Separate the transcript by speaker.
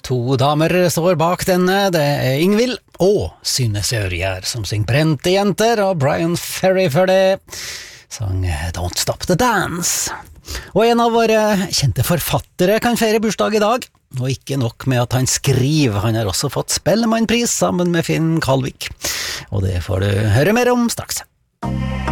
Speaker 1: To damer står bak denne, det Ingvild og Synne Sørgjær som synger Brente jenter, og Brian Ferry for det sang Don't Stop the Dance. Og en av våre kjente forfattere kan feire bursdag i dag, og ikke nok med at han skriver, han har også fått Spellemannpris sammen med Finn Kalvik. Og det får du høre mer om straks.